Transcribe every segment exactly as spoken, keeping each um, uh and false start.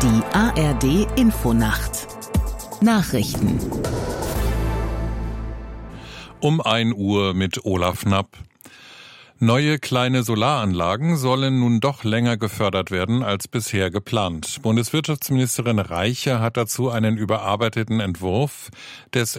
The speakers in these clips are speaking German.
Die A R D-Infonacht Nachrichten Um ein Uhr mit Olaf Knapp. Neue kleine Solaranlagen sollen nun doch länger gefördert werden als bisher geplant. Bundeswirtschaftsministerin Reiche hat dazu einen überarbeiteten Entwurf des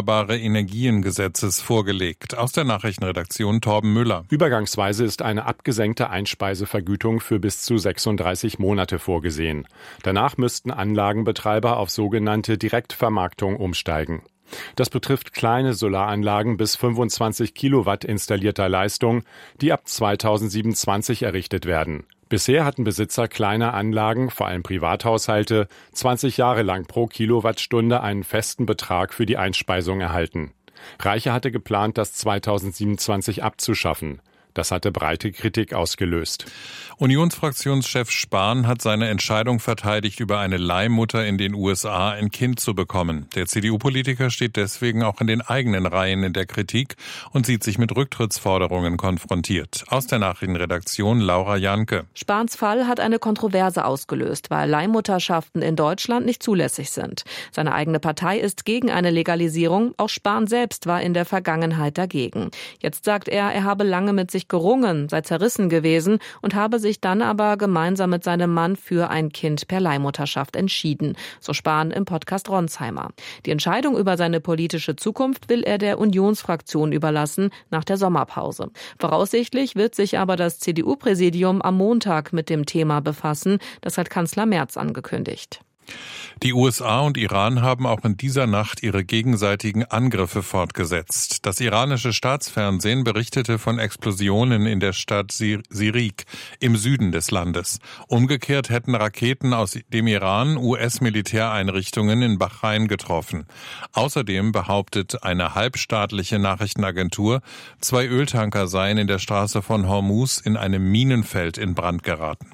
Erneuerbare-Energien-Gesetzes vorgelegt. Aus der Nachrichtenredaktion Torben Müller. Übergangsweise ist eine abgesenkte Einspeisevergütung für bis zu sechsunddreißig Monate vorgesehen. Danach müssten Anlagenbetreiber auf sogenannte Direktvermarktung umsteigen. Das betrifft kleine Solaranlagen bis fünfundzwanzig Kilowatt installierter Leistung, die ab zweitausendsiebenundzwanzig errichtet werden. Bisher hatten Besitzer kleiner Anlagen, vor allem Privathaushalte, zwanzig Jahre lang pro Kilowattstunde einen festen Betrag für die Einspeisung erhalten. Reiche hatte geplant, das zweitausendsiebenundzwanzig abzuschaffen. Das hatte breite Kritik ausgelöst. Unionsfraktionschef Spahn hat seine Entscheidung verteidigt, über eine Leihmutter in den U S A ein Kind zu bekommen. Der C D U-Politiker steht deswegen auch in den eigenen Reihen in der Kritik und sieht sich mit Rücktrittsforderungen konfrontiert. Aus der Nachrichtenredaktion Laura Janke. Spahns Fall hat eine Kontroverse ausgelöst, weil Leihmutterschaften in Deutschland nicht zulässig sind. Seine eigene Partei ist gegen eine Legalisierung. Auch Spahn selbst war in der Vergangenheit dagegen. Jetzt sagt er, er habe lange mit sich gerungen, sei zerrissen gewesen und habe sich dann aber gemeinsam mit seinem Mann für ein Kind per Leihmutterschaft entschieden, so Spahn im Podcast Ronsheimer. Die Entscheidung über seine politische Zukunft will er der Unionsfraktion überlassen nach der Sommerpause. Voraussichtlich wird sich aber das C D U-Präsidium am Montag mit dem Thema befassen, das hat Kanzler Merz angekündigt. Die U S A und Iran haben auch in dieser Nacht ihre gegenseitigen Angriffe fortgesetzt. Das iranische Staatsfernsehen berichtete von Explosionen in der Stadt Sirik im Süden des Landes. Umgekehrt hätten Raketen aus dem Iran U S-Militäreinrichtungen in Bahrain getroffen. Außerdem behauptet eine halbstaatliche Nachrichtenagentur, zwei Öltanker seien in der Straße von Hormuz in einem Minenfeld in Brand geraten.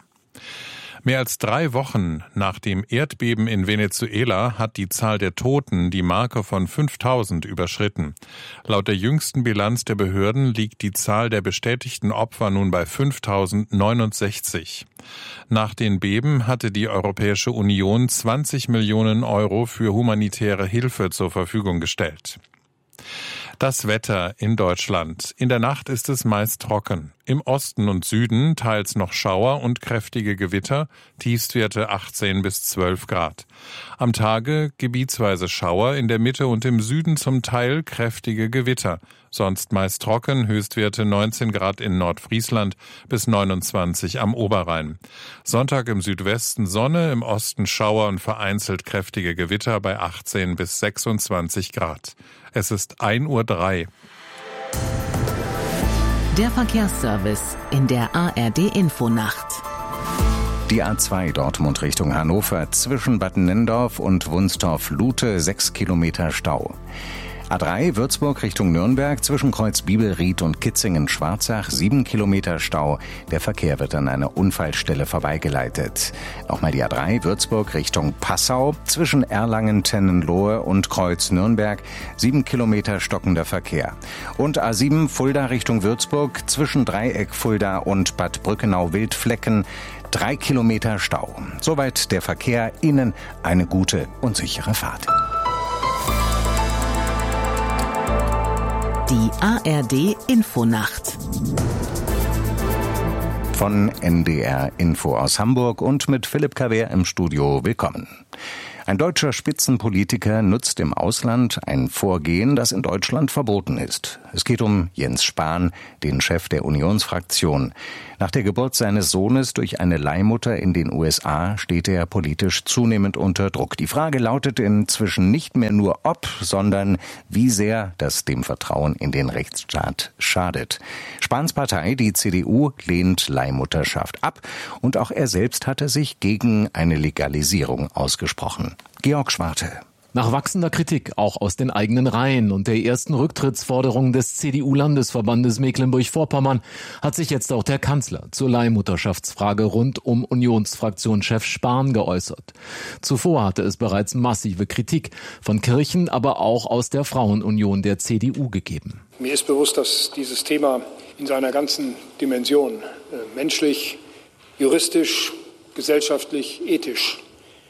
Mehr als drei Wochen nach dem Erdbeben in Venezuela hat die Zahl der Toten die Marke von fünftausend überschritten. Laut der jüngsten Bilanz der Behörden liegt die Zahl der bestätigten Opfer nun bei fünftausendneunundsechzig. Nach den Beben hatte die Europäische Union zwanzig Millionen Euro für humanitäre Hilfe zur Verfügung gestellt. Das Wetter in Deutschland. In der Nacht ist es meist trocken. Im Osten und Süden teils noch Schauer und kräftige Gewitter, Tiefstwerte achtzehn bis zwölf Grad. Am Tage gebietsweise Schauer, in der Mitte und im Süden zum Teil kräftige Gewitter. Sonst meist trocken, Höchstwerte neunzehn Grad in Nordfriesland bis neunundzwanzig am Oberrhein. Sonntag im Südwesten Sonne, im Osten Schauer und vereinzelt kräftige Gewitter bei achtzehn bis sechsundzwanzig Grad. Es ist ein Uhr drei. Der Verkehrsservice in der A R D-Infonacht. Die A zwei Dortmund Richtung Hannover zwischen Bad Nenndorf und Wunstorf-Lute sechs Kilometer Stau. A drei Würzburg Richtung Nürnberg zwischen Kreuz Bibelried und Kitzingen-Schwarzach sieben Kilometer Stau. Der Verkehr wird an einer Unfallstelle vorbeigeleitet. Nochmal die A drei Würzburg Richtung Passau zwischen Erlangen-Tennenlohe und Kreuz Nürnberg sieben Kilometer stockender Verkehr. Und A sieben Fulda Richtung Würzburg zwischen Dreieck Fulda und Bad Brückenau-Wildflecken drei Kilometer Stau. Soweit der Verkehr. Ihnen eine gute und sichere Fahrt. Die A R D-Infonacht. Von N D R Info aus Hamburg und mit Philipp Kaver im Studio. Willkommen. Ein deutscher Spitzenpolitiker nutzt im Ausland ein Vorgehen, das in Deutschland verboten ist. Es geht um Jens Spahn, den Chef der Unionsfraktion. Nach der Geburt seines Sohnes durch eine Leihmutter in den U S A steht er politisch zunehmend unter Druck. Die Frage lautet inzwischen nicht mehr nur ob, sondern wie sehr das dem Vertrauen in den Rechtsstaat schadet. Spahns Partei, die C D U, lehnt Leihmutterschaft ab und auch er selbst hatte sich gegen eine Legalisierung ausgesprochen. Georg Schwarte. Nach wachsender Kritik, auch aus den eigenen Reihen und der ersten Rücktrittsforderung des C D U-Landesverbandes Mecklenburg-Vorpommern, hat sich jetzt auch der Kanzler zur Leihmutterschaftsfrage rund um Unionsfraktionschef Spahn geäußert. Zuvor hatte es bereits massive Kritik von Kirchen, aber auch aus der Frauenunion der C D U gegeben. Mir ist bewusst, dass dieses Thema in seiner ganzen Dimension, äh, menschlich, juristisch, gesellschaftlich, ethisch,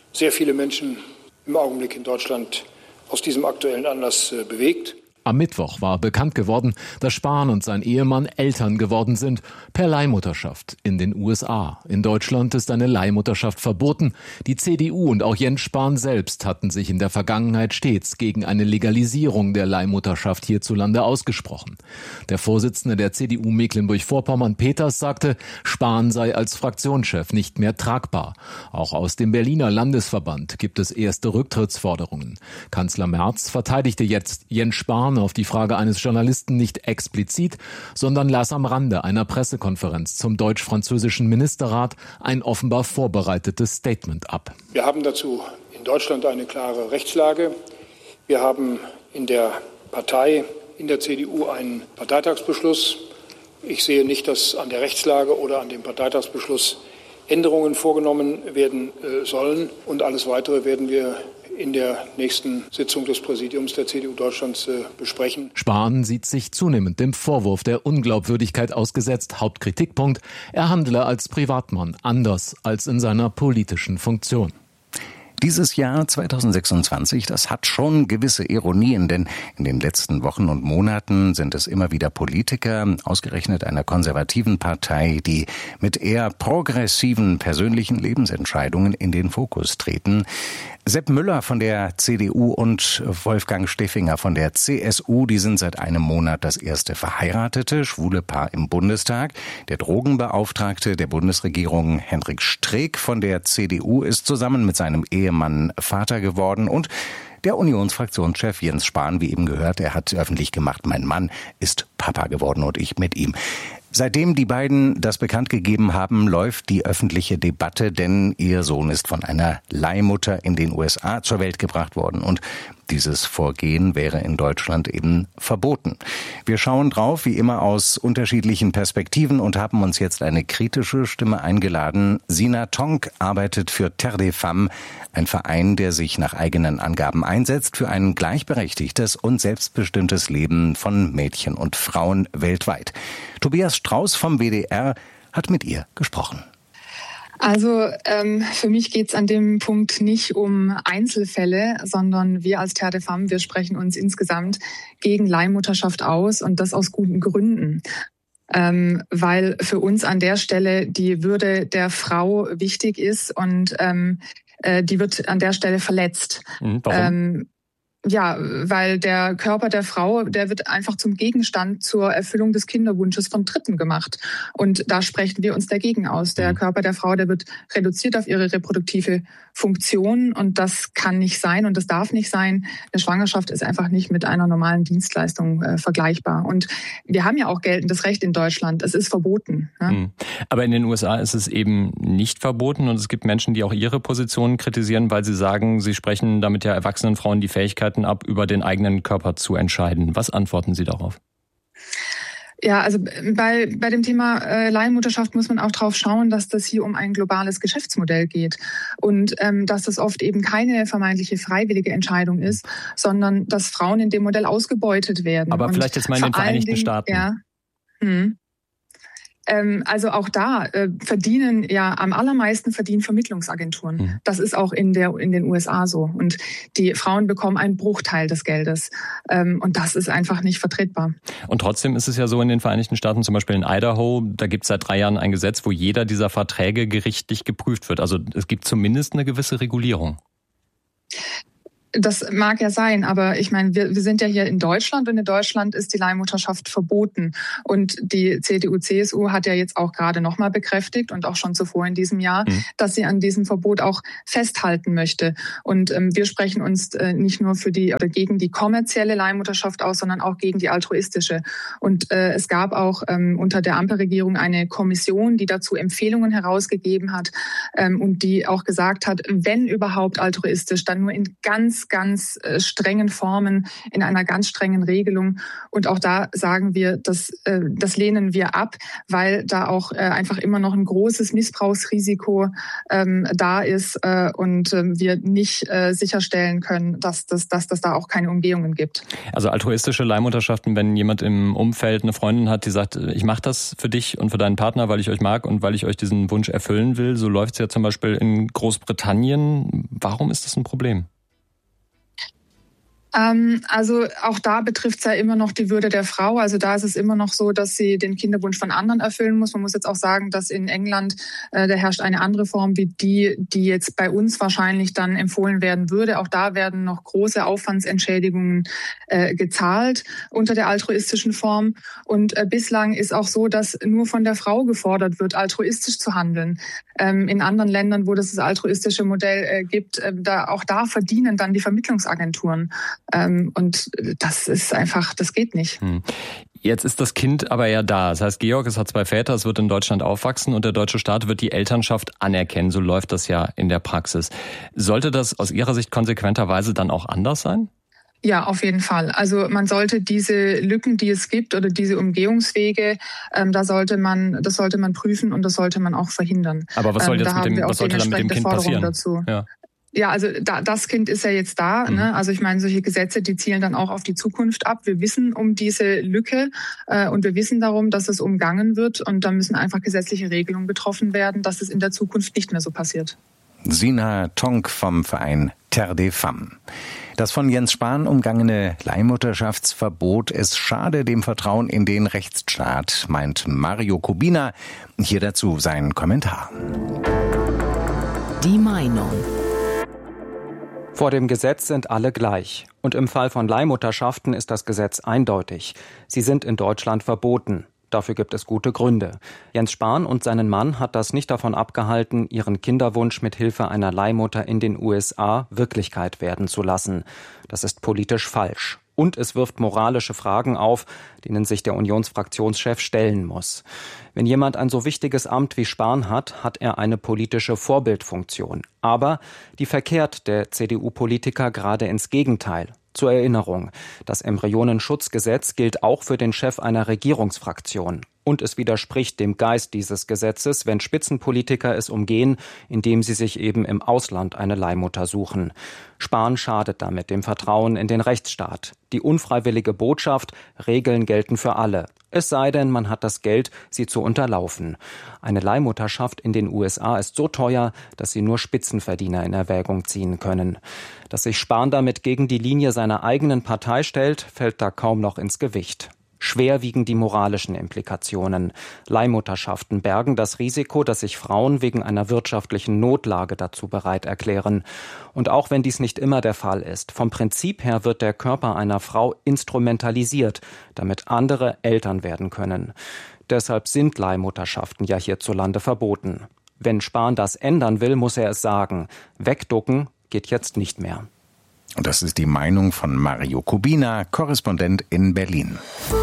sehr viele Menschen im Augenblick in Deutschland aus diesem aktuellen Anlass bewegt. Am Mittwoch war bekannt geworden, dass Spahn und sein Ehemann Eltern geworden sind, per Leihmutterschaft in den U S A. In Deutschland ist eine Leihmutterschaft verboten. Die C D U und auch Jens Spahn selbst hatten sich in der Vergangenheit stets gegen eine Legalisierung der Leihmutterschaft hierzulande ausgesprochen. Der Vorsitzende der C D U Mecklenburg-Vorpommern, Peters, sagte, Spahn sei als Fraktionschef nicht mehr tragbar. Auch aus dem Berliner Landesverband gibt es erste Rücktrittsforderungen. Kanzler Merz verteidigte jetzt Jens Spahn auf die Frage eines Journalisten nicht explizit, sondern las am Rande einer Pressekonferenz zum deutsch-französischen Ministerrat ein offenbar vorbereitetes Statement ab. Wir haben dazu in Deutschland eine klare Rechtslage. Wir haben in der Partei, in der C D U einen Parteitagsbeschluss. Ich sehe nicht, dass an der Rechtslage oder an dem Parteitagsbeschluss Änderungen vorgenommen werden äh, sollen. Und alles Weitere werden wir in der nächsten Sitzung des Präsidiums der C D U Deutschlands äh, besprechen. Spahn sieht sich zunehmend dem Vorwurf der Unglaubwürdigkeit ausgesetzt. Hauptkritikpunkt, er handle als Privatmann anders als in seiner politischen Funktion. Dieses Jahr zweitausendsechsundzwanzig, das hat schon gewisse Ironien, denn in den letzten Wochen und Monaten sind es immer wieder Politiker, ausgerechnet einer konservativen Partei, die mit eher progressiven persönlichen Lebensentscheidungen in den Fokus treten. Sepp Müller von der C D U und Wolfgang Steffinger von der C S U, die sind seit einem Monat das erste verheiratete schwule Paar im Bundestag. Der Drogenbeauftragte der Bundesregierung, Hendrik Streeck von der C D U, ist zusammen mit seinem Ehemann Vater geworden und der Unionsfraktionschef Jens Spahn, wie eben gehört, er hat öffentlich gemacht, mein Mann ist Papa geworden und ich mit ihm. Seitdem die beiden das bekannt gegeben haben, läuft die öffentliche Debatte, denn ihr Sohn ist von einer Leihmutter in den U S A zur Welt gebracht worden und dieses Vorgehen wäre in Deutschland eben verboten. Wir schauen drauf, wie immer aus unterschiedlichen Perspektiven und haben uns jetzt eine kritische Stimme eingeladen. Sina Tonk arbeitet für Terre des Femmes, ein Verein, der sich nach eigenen Angaben einsetzt für ein gleichberechtigtes und selbstbestimmtes Leben von Mädchen und Frauen weltweit. Tobias Strauß vom W D R hat mit ihr gesprochen. Also ähm, für mich geht es an dem Punkt nicht um Einzelfälle, sondern wir als Terre des Femmes, wir sprechen uns insgesamt gegen Leihmutterschaft aus und das aus guten Gründen. Ähm, weil für uns an der Stelle die Würde der Frau wichtig ist und ähm, äh, die wird an der Stelle verletzt. Mhm, warum? Ähm, Ja, weil der Körper der Frau, der wird einfach zum Gegenstand zur Erfüllung des Kinderwunsches von Dritten gemacht. Und da sprechen wir uns dagegen aus. Der Körper der Frau, der wird reduziert auf ihre reproduktive Funktion und das kann nicht sein und das darf nicht sein. Eine Schwangerschaft ist einfach nicht mit einer normalen Dienstleistung äh, vergleichbar. Und wir haben ja auch geltendes Recht in Deutschland. Es ist verboten. Ja? Mhm. Aber in den U S A ist es eben nicht verboten und es gibt Menschen, die auch ihre Positionen kritisieren, weil sie sagen, sie sprechen damit ja erwachsenen Frauen die Fähigkeit ab, über den eigenen Körper zu entscheiden. Was antworten Sie darauf? Ja, also bei, bei dem Thema äh, Leihmutterschaft muss man auch drauf schauen, dass das hier um ein globales Geschäftsmodell geht und ähm, dass das oft eben keine vermeintliche freiwillige Entscheidung ist, sondern dass Frauen in dem Modell ausgebeutet werden. Aber und vielleicht jetzt mal in den Vereinigten Dingen, Staaten. Ja, hm. Also auch da äh, verdienen ja am allermeisten verdienen Vermittlungsagenturen. Mhm. Das ist auch in der in den U S A so. Und die Frauen bekommen einen Bruchteil des Geldes. Ähm, und das ist einfach nicht vertretbar. Und trotzdem ist es ja so in den Vereinigten Staaten, zum Beispiel in Idaho, da gibt es seit drei Jahren ein Gesetz, wo jeder dieser Verträge gerichtlich geprüft wird. Also es gibt zumindest eine gewisse Regulierung. Das mag ja sein, aber ich meine, wir, wir sind ja hier in Deutschland und in Deutschland ist die Leihmutterschaft verboten. Und die C D U C S U hat ja jetzt auch gerade nochmal bekräftigt und auch schon zuvor in diesem Jahr, mhm. dass sie an diesem Verbot auch festhalten möchte. Und ähm, wir sprechen uns äh, nicht nur für die oder gegen die kommerzielle Leihmutterschaft aus, sondern auch gegen die altruistische. Und äh, es gab auch ähm, unter der Ampelregierung eine Kommission, die dazu Empfehlungen herausgegeben hat ähm, und die auch gesagt hat, wenn überhaupt altruistisch, dann nur in ganz ganz, ganz äh, strengen Formen, in einer ganz strengen Regelung. Und auch da sagen wir, das, äh, das lehnen wir ab, weil da auch äh, einfach immer noch ein großes Missbrauchsrisiko ähm, da ist äh, und äh, wir nicht äh, sicherstellen können, dass das dass, dass da auch keine Umgehungen gibt. Also altruistische Leihmutterschaften, wenn jemand im Umfeld eine Freundin hat, die sagt, ich mache das für dich und für deinen Partner, weil ich euch mag und weil ich euch diesen Wunsch erfüllen will. So läuft es ja zum Beispiel in Großbritannien. Warum ist das ein Problem? Ähm, also auch da betrifft es ja immer noch die Würde der Frau. Also da ist es immer noch so, dass sie den Kinderwunsch von anderen erfüllen muss. Man muss jetzt auch sagen, dass in England äh, da herrscht eine andere Form wie die, die jetzt bei uns wahrscheinlich dann empfohlen werden würde. Auch da werden noch große Aufwandsentschädigungen äh, gezahlt unter der altruistischen Form. Und äh, bislang ist auch so, dass nur von der Frau gefordert wird, altruistisch zu handeln. Ähm, in anderen Ländern, wo das das altruistische Modell äh, gibt, äh, da auch da verdienen dann die Vermittlungsagenturen. Ähm, und das ist einfach, das geht nicht. Hm. Jetzt ist das Kind aber ja da. Das heißt, Georg, es hat zwei Väter, es wird in Deutschland aufwachsen und der deutsche Staat wird die Elternschaft anerkennen. So läuft das ja in der Praxis. Sollte das aus Ihrer Sicht konsequenterweise dann auch anders sein? Ja, auf jeden Fall. Also man sollte diese Lücken, die es gibt oder diese Umgehungswege, ähm, da sollte man, das sollte man prüfen und das sollte man auch verhindern. Aber was soll ähm, jetzt da mit dem, was sollte dann mit dem Kind passieren? Dazu. Ja. Ja, also da, das Kind ist ja jetzt da. Mhm. Ne? Also ich meine, solche Gesetze, die zielen dann auch auf die Zukunft ab. Wir wissen um diese Lücke äh, und wir wissen darum, dass es umgangen wird. Und da müssen einfach gesetzliche Regelungen getroffen werden, dass es in der Zukunft nicht mehr so passiert. Sina Tonk vom Verein Terre des Femmes. Das von Jens Spahn umgangene Leihmutterschaftsverbot ist schade dem Vertrauen in den Rechtsstaat, meint Mario Kubina. Hier dazu sein Kommentar. Die Meinung. Vor dem Gesetz sind alle gleich. Und im Fall von Leihmutterschaften ist das Gesetz eindeutig. Sie sind in Deutschland verboten. Dafür gibt es gute Gründe. Jens Spahn und seinen Mann hat das nicht davon abgehalten, ihren Kinderwunsch mit Hilfe einer Leihmutter in den U S A Wirklichkeit werden zu lassen. Das ist politisch falsch. Und es wirft moralische Fragen auf, denen sich der Unionsfraktionschef stellen muss. Wenn jemand ein so wichtiges Amt wie Spahn hat, hat er eine politische Vorbildfunktion. Aber die verkehrt der C D U-Politiker gerade ins Gegenteil. Zur Erinnerung, das Embryonenschutzgesetz gilt auch für den Chef einer Regierungsfraktion. Und es widerspricht dem Geist dieses Gesetzes, wenn Spitzenpolitiker es umgehen, indem sie sich eben im Ausland eine Leihmutter suchen. Spahn schadet damit dem Vertrauen in den Rechtsstaat. Die unfreiwillige Botschaft, Regeln gelten für alle. Es sei denn, man hat das Geld, sie zu unterlaufen. Eine Leihmutterschaft in den U S A ist so teuer, dass sie nur Spitzenverdiener in Erwägung ziehen können. Dass sich Spahn damit gegen die Linie seiner eigenen Partei stellt, fällt da kaum noch ins Gewicht. Schwer wiegen die moralischen Implikationen. Leihmutterschaften bergen das Risiko, dass sich Frauen wegen einer wirtschaftlichen Notlage dazu bereit erklären. Und auch wenn dies nicht immer der Fall ist, vom Prinzip her wird der Körper einer Frau instrumentalisiert, damit andere Eltern werden können. Deshalb sind Leihmutterschaften ja hierzulande verboten. Wenn Spahn das ändern will, muss er es sagen. Wegducken geht jetzt nicht mehr. Und das ist die Meinung von Mario Kubina, Korrespondent in Berlin.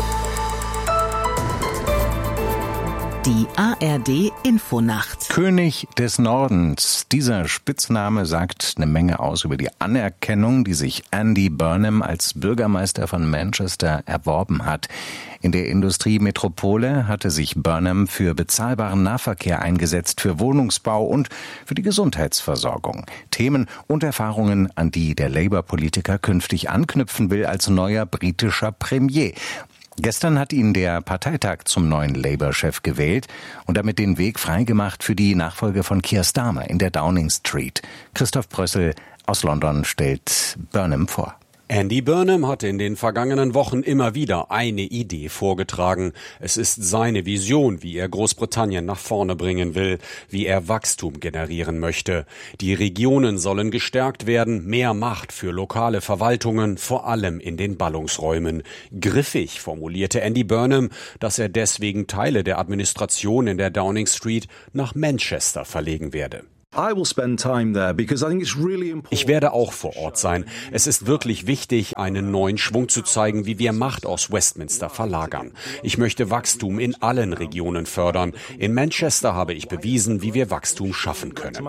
Die A R D Infonacht. König des Nordens. Dieser Spitzname sagt eine Menge aus über die Anerkennung, die sich Andy Burnham als Bürgermeister von Manchester erworben hat. In der Industriemetropole hatte sich Burnham für bezahlbaren Nahverkehr eingesetzt, für Wohnungsbau und für die Gesundheitsversorgung. Themen und Erfahrungen, an die der Labour-Politiker künftig anknüpfen will als neuer britischer Premier. Gestern hat ihn der Parteitag zum neuen Labour-Chef gewählt und damit den Weg freigemacht für die Nachfolge von Keir Starmer in der Downing Street. Christoph Brössel aus London stellt Burnham vor. Andy Burnham hat in den vergangenen Wochen immer wieder eine Idee vorgetragen. Es ist seine Vision, wie er Großbritannien nach vorne bringen will, wie er Wachstum generieren möchte. Die Regionen sollen gestärkt werden, mehr Macht für lokale Verwaltungen, vor allem in den Ballungsräumen. Griffig formulierte Andy Burnham, dass er deswegen Teile der Administration in der Downing Street nach Manchester verlegen werde. Ich werde auch vor Ort sein. Es ist wirklich wichtig, einen neuen Schwung zu zeigen, wie wir Macht aus Westminster verlagern. Ich möchte Wachstum in allen Regionen fördern. In Manchester habe ich bewiesen, wie wir Wachstum schaffen können.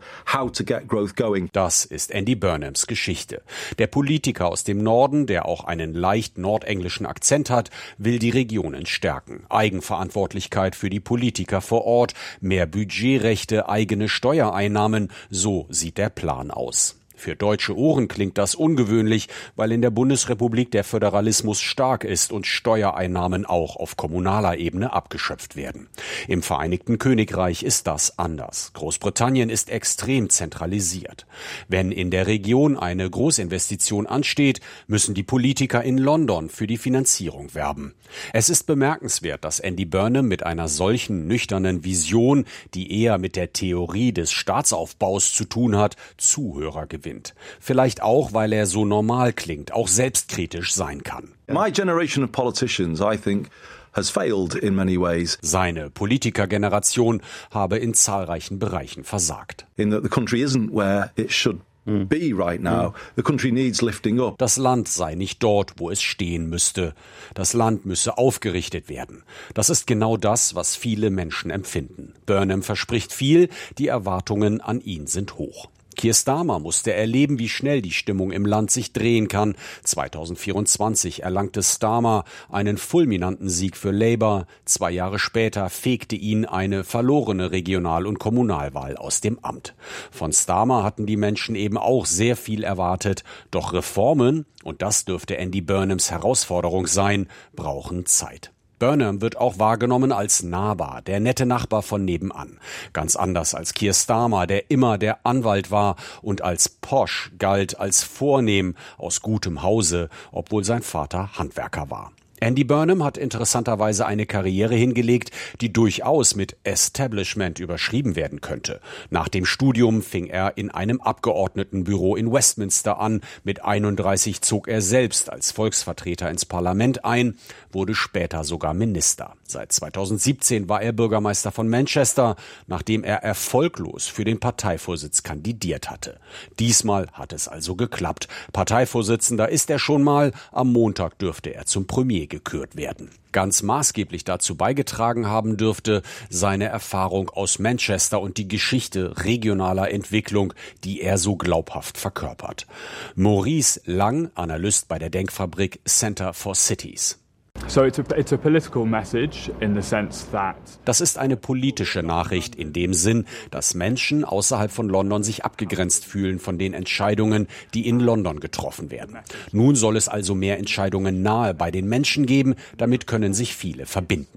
Das ist Andy Burnhams Geschichte. Der Politiker aus dem Norden, der auch einen leicht nordenglischen Akzent hat, will die Regionen stärken. Eigenverantwortlichkeit für die Politiker vor Ort, mehr Budgetrechte, eigene Steuereinnahmen. Einnahmen, so sieht der Plan aus. Für deutsche Ohren klingt das ungewöhnlich, weil in der Bundesrepublik der Föderalismus stark ist und Steuereinnahmen auch auf kommunaler Ebene abgeschöpft werden. Im Vereinigten Königreich ist das anders. Großbritannien ist extrem zentralisiert. Wenn in der Region eine Großinvestition ansteht, müssen die Politiker in London für die Finanzierung werben. Es ist bemerkenswert, dass Andy Burnham mit einer solchen nüchternen Vision, die eher mit der Theorie des Staatsaufbaus zu tun hat, Zuhörer gewinnt. Vielleicht auch, weil er so normal klingt, auch selbstkritisch sein kann. My generation of politicians, I think, has failed in many ways. Seine Politikergeneration habe in zahlreichen Bereichen versagt. In that the country isn't where it should be right now. The country needs lifting up. Das Land sei nicht dort, wo es stehen müsste. Das Land müsse aufgerichtet werden. Das ist genau das, was viele Menschen empfinden. Burnham verspricht viel, die Erwartungen an ihn sind hoch. Keir Starmer musste erleben, wie schnell die Stimmung im Land sich drehen kann. zweitausendvierundzwanzig erlangte Starmer einen fulminanten Sieg für Labour. Zwei Jahre später fegte ihn eine verlorene Regional- und Kommunalwahl aus dem Amt. Von Starmer hatten die Menschen eben auch sehr viel erwartet. Doch Reformen, und das dürfte Andy Burnhams Herausforderung sein, brauchen Zeit. Burnham wird auch wahrgenommen als nahbar, der nette Nachbar von nebenan. Ganz anders als Keir Starmer, der immer der Anwalt war und als posh galt, als vornehm, aus gutem Hause, obwohl sein Vater Handwerker war. Andy Burnham hat interessanterweise eine Karriere hingelegt, die durchaus mit Establishment überschrieben werden könnte. Nach dem Studium fing er in einem Abgeordnetenbüro in Westminster an. Mit einunddreißig zog er selbst als Volksvertreter ins Parlament ein, wurde später sogar Minister. Seit zweitausendsiebzehn war er Bürgermeister von Manchester, nachdem er erfolglos für den Parteivorsitz kandidiert hatte. Diesmal hat es also geklappt. Parteivorsitzender ist er schon mal. Am Montag dürfte er zum Premier gekürt werden. Ganz maßgeblich dazu beigetragen haben dürfte seine Erfahrung aus Manchester und die Geschichte regionaler Entwicklung, die er so glaubhaft verkörpert. Maurice Lang, Analyst bei der Denkfabrik Center for Cities. Das ist eine politische Nachricht in dem Sinn, dass Menschen außerhalb von London sich abgegrenzt fühlen von den Entscheidungen, die in London getroffen werden. Nun soll es also mehr Entscheidungen nahe bei den Menschen geben, damit können sich viele verbinden.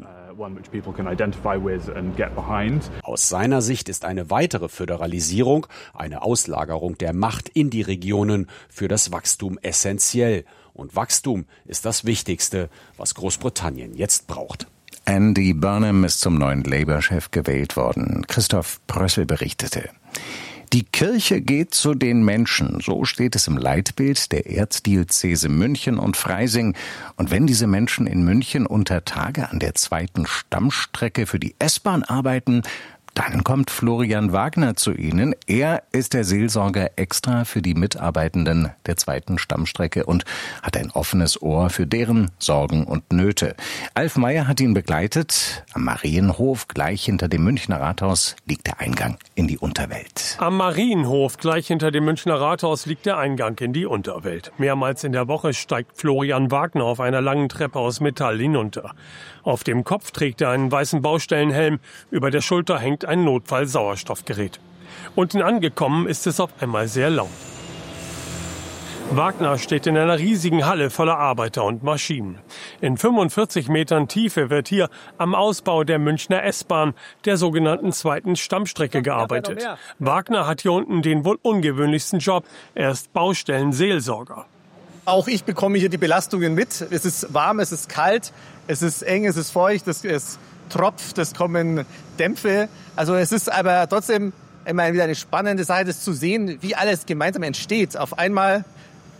Aus seiner Sicht ist eine weitere Föderalisierung, eine Auslagerung der Macht in die Regionen für das Wachstum essentiell. Und Wachstum ist das Wichtigste, was Großbritannien jetzt braucht. Andy Burnham ist zum neuen Labour-Chef gewählt worden. Christoph Brössel berichtete. Die Kirche geht zu den Menschen, so steht es im Leitbild der Erzdiözese München und Freising. Und wenn diese Menschen in München unter Tage an der zweiten Stammstrecke für die S-Bahn arbeiten, dann kommt Florian Wagner zu Ihnen. Er ist der Seelsorger extra für die Mitarbeitenden der zweiten Stammstrecke und hat ein offenes Ohr für deren Sorgen und Nöte. Alf Meyer hat ihn begleitet. Am Marienhof, gleich hinter dem Münchner Rathaus, liegt der Eingang in die Unterwelt. Am Marienhof, gleich hinter dem Münchner Rathaus, liegt der Eingang in die Unterwelt. Mehrmals in der Woche steigt Florian Wagner auf einer langen Treppe aus Metall hinunter. Auf dem Kopf trägt er einen weißen Baustellenhelm, über der Schulter hängt ein Notfall-Sauerstoffgerät. Unten angekommen ist es auf einmal sehr laut. Wagner steht in einer riesigen Halle voller Arbeiter und Maschinen. In fünfundvierzig Metern Tiefe wird hier am Ausbau der Münchner S-Bahn, der sogenannten zweiten Stammstrecke, gearbeitet. Wagner hat hier unten den wohl ungewöhnlichsten Job. Er ist Baustellenseelsorger. Auch ich bekomme hier die Belastungen mit. Es ist warm, es ist kalt, es ist eng, es ist feucht, es, es tropft, es kommen Dämpfe. Also es ist aber trotzdem immer wieder eine spannende Sache, das zu sehen, wie alles gemeinsam entsteht. Auf einmal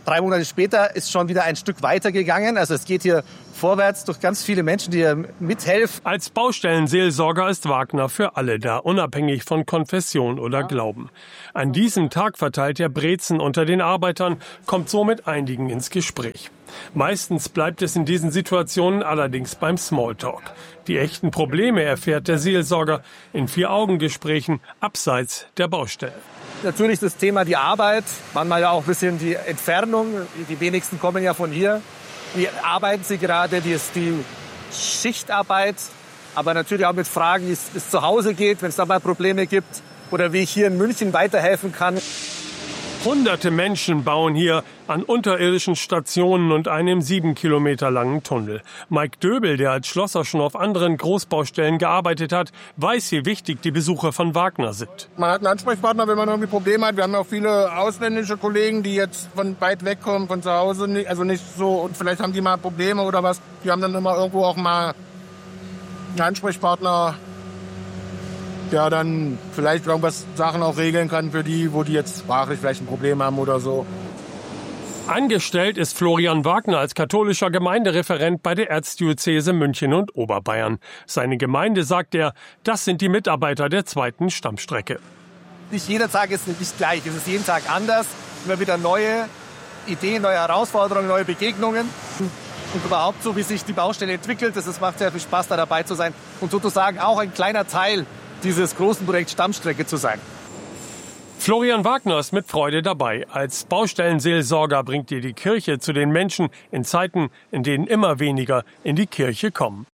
Drei Monate später ist schon wieder ein Stück weitergegangen. Also es geht hier vorwärts durch ganz viele Menschen, die hier mithelfen. Als Baustellenseelsorger ist Wagner für alle da, unabhängig von Konfession oder Glauben. An diesem Tag verteilt er Brezen unter den Arbeitern, kommt so mit einigen ins Gespräch. Meistens bleibt es in diesen Situationen allerdings beim Smalltalk. Die echten Probleme erfährt der Seelsorger in Vier-Augen-Gesprächen abseits der Baustelle. Natürlich das Thema die Arbeit, manchmal ja auch ein bisschen die Entfernung. Die wenigsten kommen ja von hier. Wie arbeiten sie gerade? Die ist die Schichtarbeit. Aber natürlich auch mit Fragen, wie es zu Hause geht, wenn es da mal Probleme gibt. Oder wie ich hier in München weiterhelfen kann. Hunderte Menschen bauen hier an unterirdischen Stationen und einem sieben Kilometer langen Tunnel. Mike Döbel, der als Schlosser schon auf anderen Großbaustellen gearbeitet hat, weiß, wie wichtig die Besucher von Wagner sind. Man hat einen Ansprechpartner, wenn man irgendwie Probleme hat. Wir haben ja auch viele ausländische Kollegen, die jetzt von weit weg kommen, von zu Hause, also nicht so, und vielleicht haben die mal Probleme oder was. Die haben dann immer irgendwo auch mal einen Ansprechpartner, der dann vielleicht irgendwas Sachen auch regeln kann für die, wo die jetzt sprachlich vielleicht ein Problem haben oder so. Angestellt ist Florian Wagner als katholischer Gemeindereferent bei der Erzdiözese München und Oberbayern. Seine Gemeinde, sagt er, das sind die Mitarbeiter der zweiten Stammstrecke. Nicht jeder Tag ist nicht gleich, es ist jeden Tag anders. Immer wieder neue Ideen, neue Herausforderungen, neue Begegnungen. Und überhaupt so, wie sich die Baustelle entwickelt, das macht sehr viel Spaß, da dabei zu sein. Und sozusagen auch ein kleiner Teil dieses großen Projekts Stammstrecke zu sein. Florian Wagner ist mit Freude dabei. Als Baustellenseelsorger bringt er die Kirche zu den Menschen in Zeiten, in denen immer weniger in die Kirche kommen.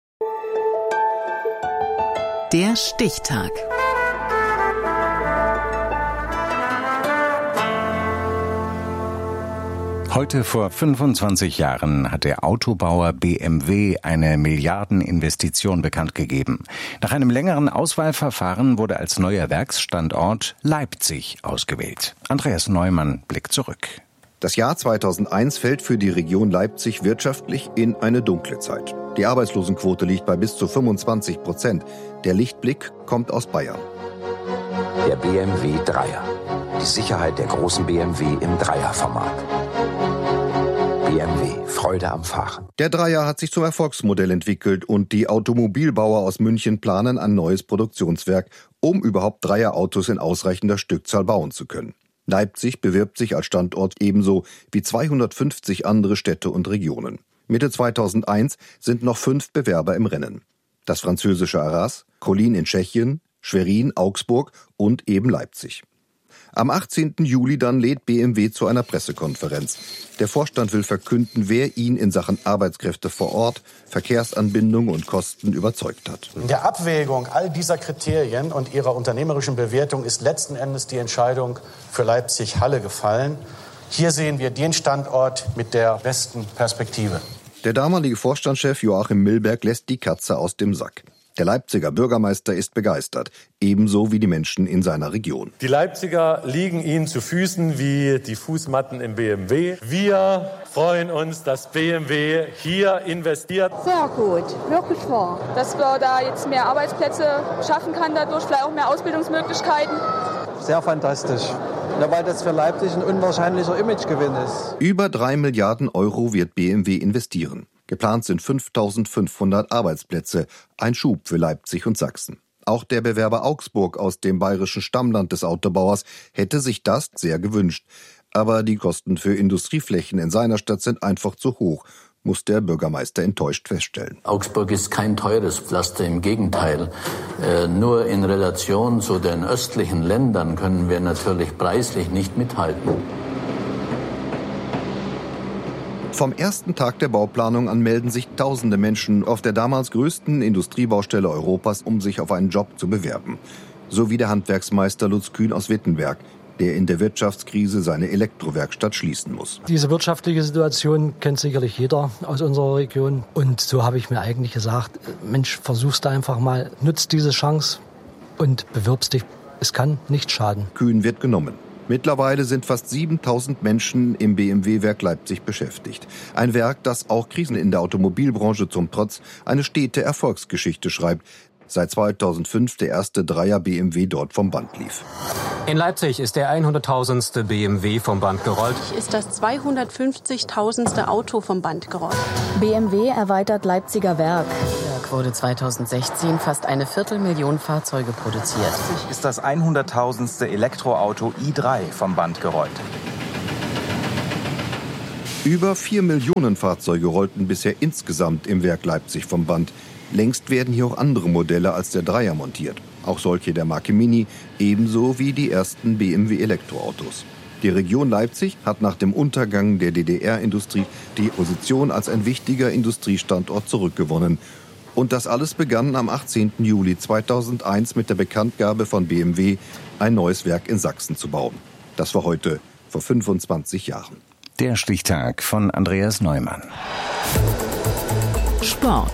Der Stichtag. Heute vor fünfundzwanzig Jahren hat der Autobauer B M W eine Milliardeninvestition bekannt gegeben. Nach einem längeren Auswahlverfahren wurde als neuer Werksstandort Leipzig ausgewählt. Andreas Neumann blickt zurück. Das Jahr zweitausendeins fällt für die Region Leipzig wirtschaftlich in eine dunkle Zeit. Die Arbeitslosenquote liegt bei bis zu fünfundzwanzig Prozent. Der Lichtblick kommt aus Bayern. Der B M W Dreier. Die Sicherheit der großen B M W im Dreierformat. B M W, Freude am Fahren. Der Dreier hat sich zum Erfolgsmodell entwickelt und die Automobilbauer aus München planen ein neues Produktionswerk, um überhaupt Dreierautos in ausreichender Stückzahl bauen zu können. Leipzig bewirbt sich als Standort ebenso wie zweihundertfünfzig andere Städte und Regionen. Mitte zweitausendeins sind noch fünf Bewerber im Rennen. Das französische Arras, Kolín in Tschechien, Schwerin, Augsburg und eben Leipzig. Am achtzehnten Juli dann lädt B M W zu einer Pressekonferenz. Der Vorstand will verkünden, wer ihn in Sachen Arbeitskräfte vor Ort, Verkehrsanbindung und Kosten überzeugt hat. In der Abwägung all dieser Kriterien und ihrer unternehmerischen Bewertung ist letzten Endes die Entscheidung für Leipzig-Halle gefallen. Hier sehen wir den Standort mit der besten Perspektive. Der damalige Vorstandschef Joachim Milberg lässt die Katze aus dem Sack. Der Leipziger Bürgermeister ist begeistert, ebenso wie die Menschen in seiner Region. Die Leipziger liegen ihnen zu Füßen wie die Fußmatten im B M W. Wir freuen uns, dass B M W hier investiert. Sehr gut, wirklich wahr. Dass wir da jetzt mehr Arbeitsplätze schaffen kann dadurch, vielleicht auch mehr Ausbildungsmöglichkeiten. Sehr fantastisch. Ja, weil das für Leipzig ein unwahrscheinlicher Imagegewinn ist. Über drei Milliarden Euro wird B M W investieren. Geplant sind fünftausendfünfhundert Arbeitsplätze, ein Schub für Leipzig und Sachsen. Auch der Bewerber Augsburg aus dem bayerischen Stammland des Autobauers hätte sich das sehr gewünscht. Aber die Kosten für Industrieflächen in seiner Stadt sind einfach zu hoch, muss der Bürgermeister enttäuscht feststellen. Augsburg ist kein teures Pflaster, im Gegenteil. Äh, nur in Relation zu den östlichen Ländern können wir natürlich preislich nicht mithalten. Vom ersten Tag der Bauplanung an melden sich tausende Menschen auf der damals größten Industriebaustelle Europas, um sich auf einen Job zu bewerben. So wie der Handwerksmeister Lutz Kühn aus Wittenberg, der in der Wirtschaftskrise seine Elektrowerkstatt schließen muss. Diese wirtschaftliche Situation kennt sicherlich jeder aus unserer Region. Und so habe ich mir eigentlich gesagt, Mensch, versuch's da einfach mal, nutzt diese Chance und bewirbst dich. Es kann nicht schaden. Kühn wird genommen. Mittlerweile sind fast siebentausend Menschen im B M W-Werk Leipzig beschäftigt. Ein Werk, das auch Krisen in der Automobilbranche zum Trotz eine stete Erfolgsgeschichte schreibt. seit zweitausendfünf der erste Dreier B M W dort vom Band lief. In Leipzig ist der hunderttausendste B M W vom Band gerollt. Ist das zweihundertfünfzigtausendste Auto vom Band gerollt. B M W erweitert Leipziger Werk. Werk wurde zweitausendsechzehn fast eine Viertelmillion Fahrzeuge produziert. Leipzig ist das hunderttausendste Elektroauto i drei vom Band gerollt. Über vier Millionen Fahrzeuge rollten bisher insgesamt im Werk Leipzig vom Band. Längst werden hier auch andere Modelle als der Dreier montiert. Auch solche der Marke Mini, ebenso wie die ersten B M W-Elektroautos. Die Region Leipzig hat nach dem Untergang der D D R-Industrie die Position als ein wichtiger Industriestandort zurückgewonnen. Und das alles begann am achtzehnten Juli zweitausendeins mit der Bekanntgabe von B M W, ein neues Werk in Sachsen zu bauen. Das war heute vor fünfundzwanzig Jahren. Der Stichtag von Andreas Neumann. Sport.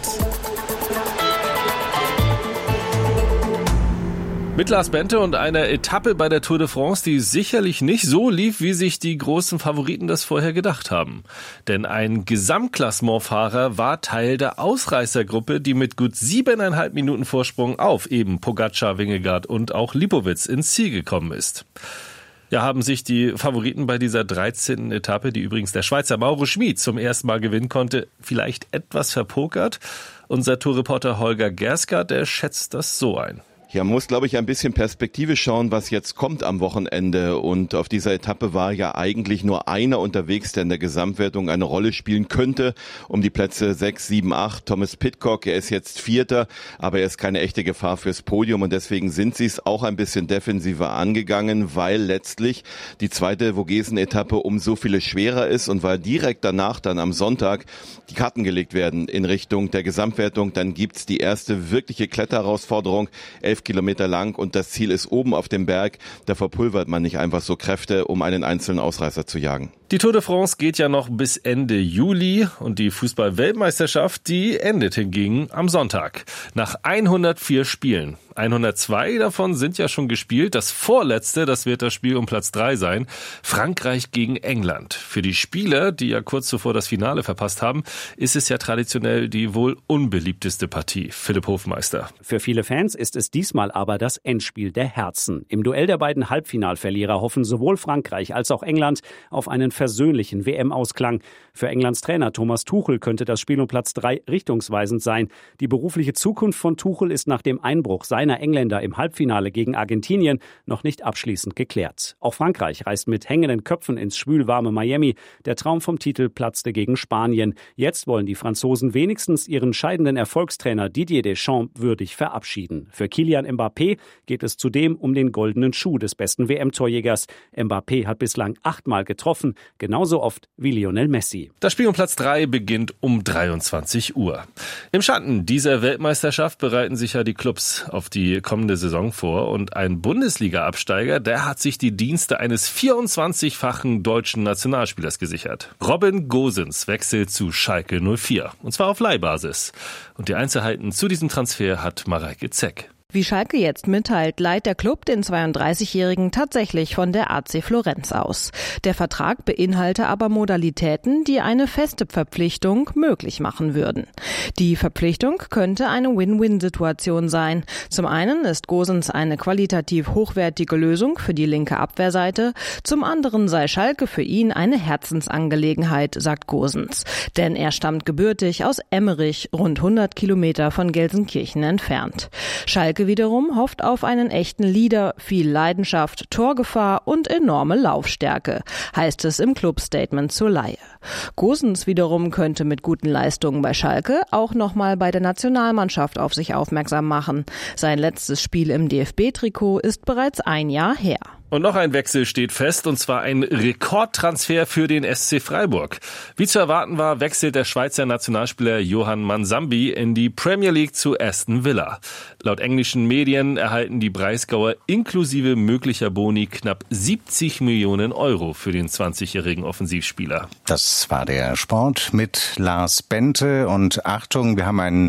Mit Lars Bente und einer Etappe bei der Tour de France, die sicherlich nicht so lief, wie sich die großen Favoriten das vorher gedacht haben. Denn ein Gesamtklassementfahrer war Teil der Ausreißergruppe, die mit gut siebeneinhalb Minuten Vorsprung auf eben Pogačar, Vingegaard und auch Lipowitz ins Ziel gekommen ist. Ja, haben sich die Favoriten bei dieser dreizehnten Etappe, die übrigens der Schweizer Mauro Schmid zum ersten Mal gewinnen konnte, vielleicht etwas verpokert? Unser Tourreporter Holger Gerskart, der schätzt das so ein. Ja, man muss, glaube ich, ein bisschen Perspektive schauen, was jetzt kommt am Wochenende. Und auf dieser Etappe war ja eigentlich nur einer unterwegs, der in der Gesamtwertung eine Rolle spielen könnte. Um die Plätze sechs, sieben, acht. Thomas Pidcock, er ist jetzt Vierter, aber er ist keine echte Gefahr fürs Podium. Und deswegen sind sie es auch ein bisschen defensiver angegangen, weil letztlich die zweite Vogesen-Etappe um so viele schwerer ist und weil direkt danach dann am Sonntag die Karten gelegt werden in Richtung der Gesamtwertung. Dann gibt's die erste wirkliche Kletterherausforderung. Elf Kilometer lang und das Ziel ist oben auf dem Berg. Da verpulvert man nicht einfach so Kräfte, um einen einzelnen Ausreißer zu jagen. Die Tour de France geht ja noch bis Ende Juli und die Fußball-Weltmeisterschaft, die endet hingegen am Sonntag. Nach hundertvier Spielen. hundertzwei davon sind ja schon gespielt. Das vorletzte, das wird das Spiel um Platz drei sein. Frankreich gegen England. Für die Spieler, die ja kurz zuvor das Finale verpasst haben, ist es ja traditionell die wohl unbeliebteste Partie. Philipp Hofmeister. Für viele Fans ist es diesmal aber das Endspiel der Herzen. Im Duell der beiden Halbfinalverlierer hoffen sowohl Frankreich als auch England auf einen versöhnlichen W M-Ausklang. Für Englands Trainer Thomas Tuchel könnte das Spiel um Platz drei richtungsweisend sein. Die berufliche Zukunft von Tuchel ist nach dem Einbruch seiner Engländer im Halbfinale gegen Argentinien noch nicht abschließend geklärt. Auch Frankreich reist mit hängenden Köpfen ins schwülwarme Miami. Der Traum vom Titel platzte gegen Spanien. Jetzt wollen die Franzosen wenigstens ihren scheidenden Erfolgstrainer Didier Deschamps würdig verabschieden. Für Kylian Mbappé geht es zudem um den goldenen Schuh des besten W M-Torjägers. Mbappé hat bislang achtmal getroffen, genauso oft wie Lionel Messi. Das Spiel um Platz drei beginnt um dreiundzwanzig Uhr. Im Schatten dieser Weltmeisterschaft bereiten sich ja die Clubs auf die kommende Saison vor und ein Bundesliga-Absteiger, der hat sich die Dienste eines vierundzwanzigfachen deutschen Nationalspielers gesichert. Robin Gosens wechselt zu Schalke null vier und zwar auf Leihbasis. Und die Einzelheiten zu diesem Transfer hat Mareike Zeck. Wie Schalke jetzt mitteilt, leiht der Club den zweiunddreißigjährigen tatsächlich von der A C Florenz aus. Der Vertrag beinhalte aber Modalitäten, die eine feste Verpflichtung möglich machen würden. Die Verpflichtung könnte eine Win-Win-Situation sein. Zum einen ist Gosens eine qualitativ hochwertige Lösung für die linke Abwehrseite, zum anderen sei Schalke für ihn eine Herzensangelegenheit, sagt Gosens. Denn er stammt gebürtig aus Emmerich, rund hundert Kilometer von Gelsenkirchen entfernt. Schalke wiederum hofft auf einen echten Leader, viel Leidenschaft, Torgefahr und enorme Laufstärke, heißt es im Clubstatement zur Leihe. Gosens wiederum könnte mit guten Leistungen bei Schalke auch nochmal bei der Nationalmannschaft auf sich aufmerksam machen. Sein letztes Spiel im D F B-Trikot ist bereits ein Jahr her. Und noch ein Wechsel steht fest, und zwar ein Rekordtransfer für den S C Freiburg. Wie zu erwarten war, wechselt der Schweizer Nationalspieler Johan Mansambi in die Premier League zu Aston Villa. Laut englischen Medien erhalten die Breisgauer inklusive möglicher Boni knapp siebzig Millionen Euro für den zwanzigjährigen Offensivspieler. Das war der Sport mit Lars Bente. Und Achtung, wir haben einen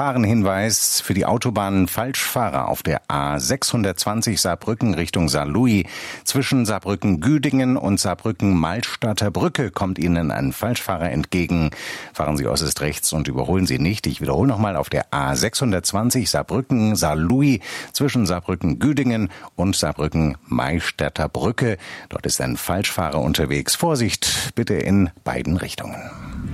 Gefahrenhinweis für die Autobahn. Falschfahrer auf der A sechshundertzwanzig Saarbrücken Richtung Saarlouis. Louis. Zwischen Saarbrücken-Güdingen und Saarbrücken-Malstadter Brücke kommt Ihnen ein Falschfahrer entgegen. Fahren Sie äußerst rechts und überholen Sie nicht. Ich wiederhole nochmal auf der A sechshundertzwanzig Saarbrücken-Saarlouis zwischen Saarbrücken-Güdingen und Saarbrücken-Malstadter Brücke. Dort ist ein Falschfahrer unterwegs. Vorsicht bitte in beiden Richtungen.